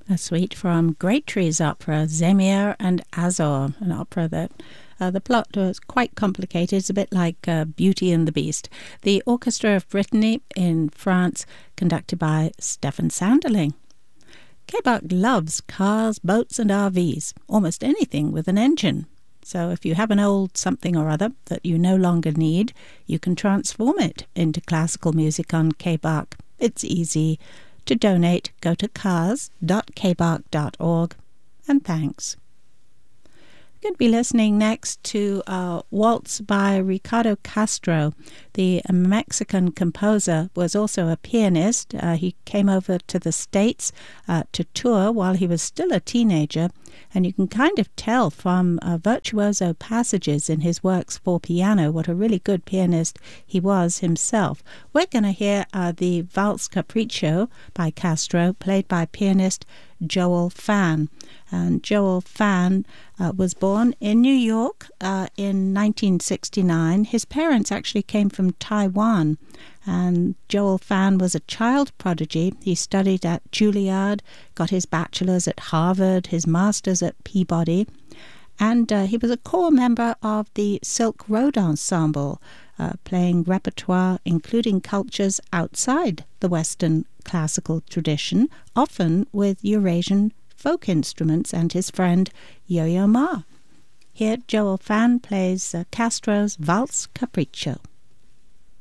A suite from Great Trees Opera, Zemire and Azor, an opera that the plot was quite complicated. It's a bit like Beauty and the Beast. The Orchestra of Brittany in France, conducted by Stefan Sanderling. Kay Bach loves cars, boats and RVs, almost anything with an engine. So if you have an old something or other that you no longer need, you can transform it into classical music on Kay Bach. It's easy. To donate, go to cars.kbach.org, and thanks. We're going to be listening next to a waltz by Ricardo Castro. The Mexican composer was also a pianist. He came over to the States to tour while he was still a teenager, and you can kind of tell from virtuoso passages in his works for piano what a really good pianist he was himself. We're going to hear the Valse Capriccio by Castro, played by pianist Joel Phan. And Joel Phan was born in New York in 1969. His parents actually came from Taiwan, and Joel Phan was a child prodigy. He studied at Juilliard, got his bachelor's at Harvard, his master's at Peabody, and he was a core member of the Silk Road Ensemble, playing repertoire including cultures outside the Western classical tradition, often with Eurasian folk instruments, and his friend Yo-Yo Ma. Here Joel Phan plays Castro's Valse Capriccio.